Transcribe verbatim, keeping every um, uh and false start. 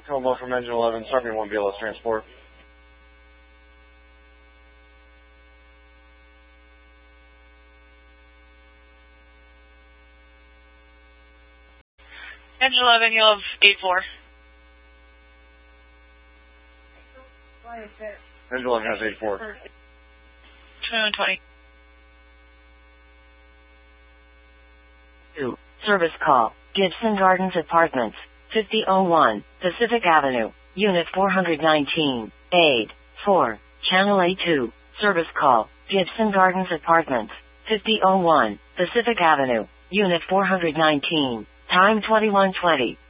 Como from Engine eleven, Sergeant one B L S transport. Engine eleven, you'll have eight four. Engine eleven has eight four. twenty-one twenty. two. Service call. Gibson Gardens Apartments. fifty oh one. Pacific Avenue. Unit four nineteen. eight. four. Channel A two. Service call. Gibson Gardens Apartments. fifty oh one. Pacific Avenue. Unit four nineteen. Time twenty-one twenty.